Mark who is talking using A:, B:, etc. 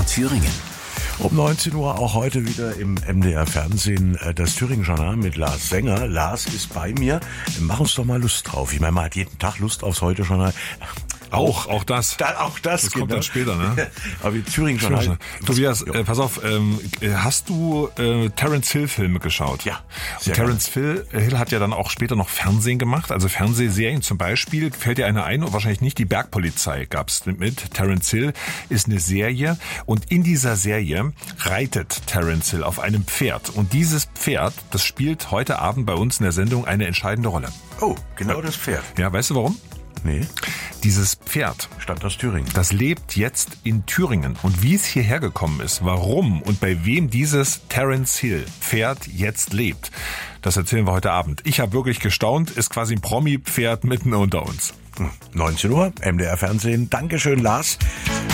A: MDR Thüringen.
B: Um 19 Uhr auch heute wieder im MDR Fernsehen das Thüringen-Journal mit Lars Sänger. Lars ist bei mir. Mach uns doch mal Lust drauf. Ich meine, man hat jeden Tag Lust aufs Heute-Journal.
C: Auch das. Das kommt dann später, ne?
B: Aber die Thüringen-Journal.
C: Tobias, pass auf, hast du Terence Hill-Filme geschaut?
B: Ja.
C: Und Terence Hill hat ja dann auch später noch Fernsehen gemacht, also Fernsehserien zum Beispiel. Fällt dir eine ein? Wahrscheinlich nicht. Die Bergpolizei gab's mit. Terence Hill ist eine Serie und in dieser Serie reitet Terence Hill auf einem Pferd. Und dieses Pferd, das spielt heute Abend bei uns in der Sendung eine entscheidende Rolle.
B: Oh, genau das Pferd.
C: Ja, weißt du warum?
B: Nee.
C: Dieses Pferd
B: stammt aus Thüringen.
C: Das lebt jetzt in Thüringen. Und wie es hierher gekommen ist, warum und bei wem dieses Terence Hill Pferd jetzt lebt, das erzählen wir heute Abend. Ich habe wirklich gestaunt, ist quasi ein Promi-Pferd mitten unter uns.
B: 19 Uhr, MDR Fernsehen. Dankeschön, Lars.